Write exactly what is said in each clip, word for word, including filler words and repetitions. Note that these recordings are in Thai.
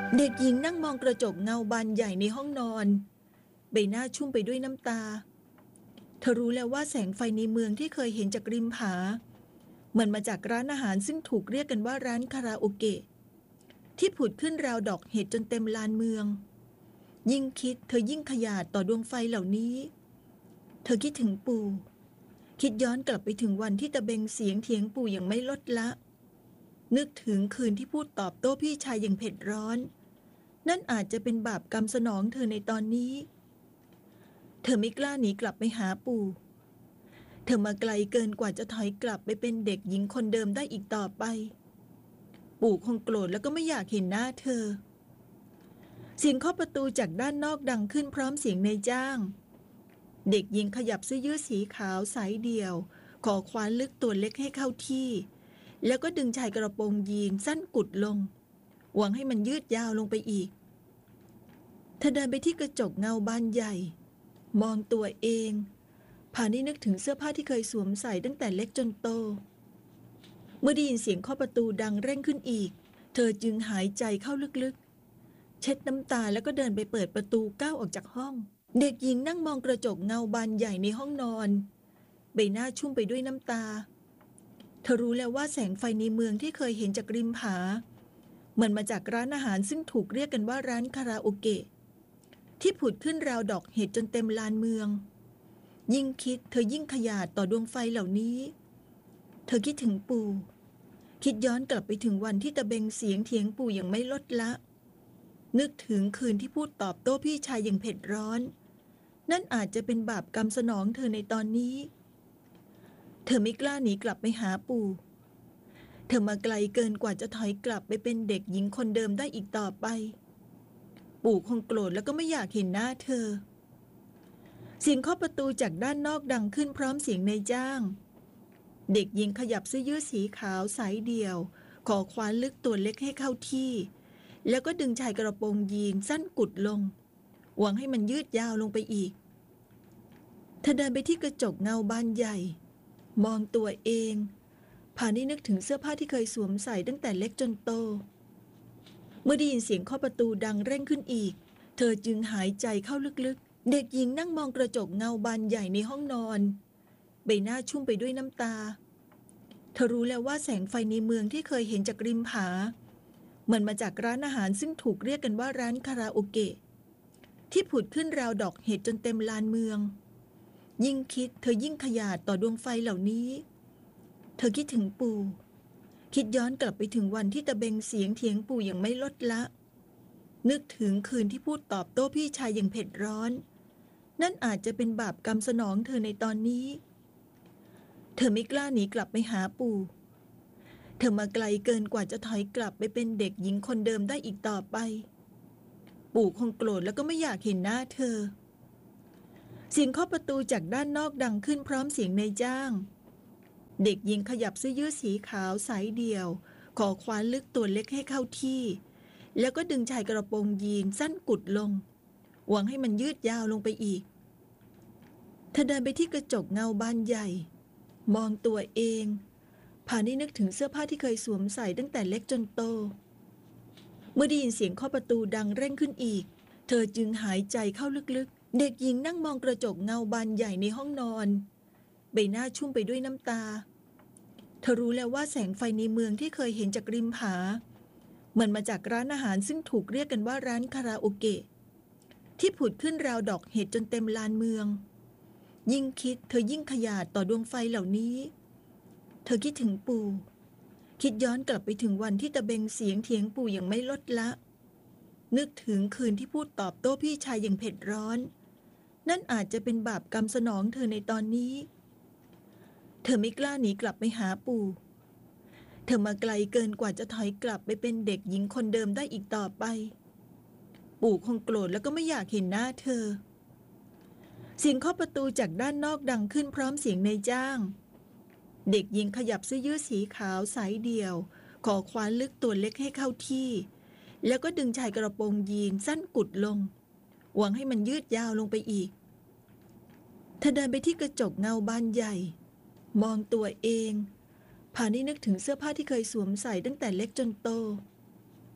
เด็กหญิงนั่งมองกระจกเงาบานใหญ่ในห้องนอนใบหน้าชุ่มไปด้วยน้ำตาเธอรู้แล้วว่าแสงไฟในเมืองที่เคยเห็นจากริมผามันมาจากร้านอาหารซึ่งถูกเรียกกันว่าร้านคาราโอเกะที่ผุดขึ้นราวดอกเห็ดจนเต็มลานเมืองยิ่งคิดเธอยิ่งขยาดต่อดวงไฟเหล่านี้เธอคิดถึงปู่คิดย้อนกลับไปถึงวันที่ตะเบงเสียงเถียงปู่อย่างไม่ลดละนึกถึงคืนที่พูดตอบโต้พี่ชายอย่างเผ็ดร้อนนั่นอาจจะเป็นบาปกรรมสนองเธอในตอนนี้เธอไม่กล้าหนีกลับไปหาปู่เธอมาไกลเกินกว่าจะถอยกลับไปเป็นเด็กหญิงคนเดิมได้อีกต่อไปปู่คงโกรธแล้วก็ไม่อยากเห็นหน้าเธอเสียงเคาะประตูจากด้านนอกดังขึ้นพร้อมเสียงนายจ้างเด็กหญิงขยับเสื้อยืดสีขาวสายเดี่ยวขอคว้านลึกตัวเล็กให้เข้าที่แล้วก็ดึงชายกระโปรงยีนสั้นกุดลงหวังให้มันยืดยาวลงไปอีกเธอเดินไปที่กระจกเงาบานใหญ่มองตัวเองผ่านที่นึกถึงเสื้อผ้าที่เคยสวมใส่ตั้งแต่เล็กจนโตเมื่อได้ยินเสียงเคาะประตูดังเร่งขึ้นอีกเธอจึงหายใจเข้าลึกๆเช็ดน้ำตาแล้วก็เดินไปเปิดประตูก้าวออกจากห้องเด็กหญิงนั่งมองกระจกเงาบานใหญ่ในห้องนอนใบหน้าชุ่มไปด้วยน้ำตาเธอรู้แล้วว่าแสงไฟในเมืองที่เคยเห็นจากริมผามันมาจากร้านอาหารซึ่งถูกเรียกกันว่าร้านคาราโอเกะที่ผุดขึ้นราวดอกเห็ดจนเต็มลานเมืองยิ่งคิดเธอยิ่งขยาดต่อดวงไฟเหล่านี้เธอคิดถึงปู่คิดย้อนกลับไปถึงวันที่ตะเบงเสียงเถียงปู่อย่างไม่ลดละนึกถึงคืนที่พูดตอบโต้พี่ชายอย่างเผ็ดร้อนนั่นอาจจะเป็นบาปกรรมสนองเธอในตอนนี้เธอไม่กล้าหนีกลับไปหาปู่เธอมาไกลเกินกว่าจะถอยกลับไปเป็นเด็กหญิงคนเดิมได้อีกต่อไปปู่คงโกรธแล้วก็ไม่อยากเห็นหน้าเธอเสียงเคาะประตูจากด้านนอกดังขึ้นพร้อมเสียงนายจ้างเด็กหญิงขยับเสื้อยืดสีขาวสายเดี่ยวขอคว้านลึกตัวเล็กให้เข้าที่แล้วก็ดึงชายกระโปรงยีนสั้นกุดลงหวังให้มันยืดยาวลงไปอีกเธอเดินไปที่กระจกเงาบานใหญ่มองตัวเองผ่านที่นึกถึงเสื้อผ้าที่เคยสวมใส่ตั้งแต่เล็กจนโตเมื่อได้ยินเสียงเคาะประตูดังเร่งขึ้นอีกเธอจึงหายใจเข้าลึกๆเด็กหญิงนั่งมองกระจกเงาบานใหญ่ในห้องนอนใบหน้าชุ่มไปด้วยน้ำตาเธอรู้แล้วว่าแสงไฟในเมืองที่เคยเห็นจากริมผามันมาจากร้านอาหารซึ่งถูกเรียกกันว่าร้านคาราโอเกะที่ผุดขึ้นราวดอกเห็ดจนเต็มลานเมืองยิ่งคิดเธอยิ่งขยาดต่อดวงไฟเหล่านี้เธอคิดถึงปู่คิดย้อนกลับไปถึงวันที่ตะเบงเสียงเถียงปู่อย่างไม่ลดละนึกถึงคืนที่พูดตอบโต้พี่ชายอย่างเผ็ดร้อนนั่นอาจจะเป็นบาปกรรมสนองเธอในตอนนี้เธอไม่กล้าหนีกลับไปหาปู่เธอมาไกลเกินกว่าจะถอยกลับไปเป็นเด็กหญิงคนเดิมได้อีกต่อไปปู่คงโกรธแล้วก็ไม่อยากเห็นหน้าเธอเสียงเคาะประตูจากด้านนอกดังขึ้นพร้อมเสียงนายจ้างเด็กหญิงขยับเสื้อยืดสีขาวสายเดี่ยวขอคว้านลึกตัวเล็กให้เข้าที่แล้วก็ดึงชายกระโปรงยีนสั้นกุดลงหวังให้มันยืดยาวลงไปอีกเธอเดินไปที่กระจกเงาบานใหญ่มองตัวเองผ่านที่นึกถึงเสื้อผ้าที่เคยสวมใส่ตั้งแต่เล็กจนโตเมื่อได้ยินเสียงเคาะประตูดังเร่งขึ้นอีกเธอจึงหายใจเข้าลึกๆเด็กหญิงนั่งมองกระจกเงาบานใหญ่ในห้องนอนใบหน้าชุ่มไปด้วยน้ำตาเธอรู้แล้วว่าแสงไฟในเมืองที่เคยเห็นจากริมผามันมาจากร้านอาหารซึ่งถูกเรียกกันว่าร้านคาราโอเกะที่ผุดขึ้นราวดอกเห็ดจนเต็มลานเมืองยิ่งคิดเธอยิ่งขยาดต่อดวงไฟเหล่านี้เธอคิดถึงปู่คิดย้อนกลับไปถึงวันที่ตะเบงเสียงเถียงปู่อย่างไม่ลดละนึกถึงคืนที่พูดตอบโต้พี่ชายอย่างเผ็ดร้อนนั่นอาจจะเป็นบาปกรรมสนองเธอในตอนนี้เธอไม่กล้าหนีกลับไปหาปู่เธอมาไกลเกินกว่าจะถอยกลับไปเป็นเด็กหญิงคนเดิมได้อีกต่อไปปู่คงโกรธแล้วก็ไม่อยากเห็นหน้าเธอเสียงเคาะประตูจากด้านนอกดังขึ้นพร้อมเสียงนายจ้างเด็กหญิงขยับเสื้อยืดสีขาวสายเดี่ยวขอคว้านลึกตัวเล็กให้เข้าที่แล้วก็ดึงชายกระโปรงยีนสั้นกุดลงหวังให้มันยืดยาวลงไปอีกเธอเดินไปที่กระจกเงาบานใหญ่มองตัวเองผ่านที่นึกถึงเสื้อผ้าที่เคยสวมใส่ตั้งแต่เล็กจนโต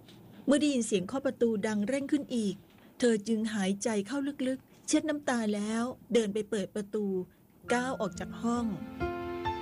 เมื่อได้ยินเสียงเคาะประตูดังเร่งขึ้นอีกเธอจึงหายใจเข้าลึกๆเช็ดน้ำตาแล้วเดินไปเปิดประตูก้าวออกจากห้อง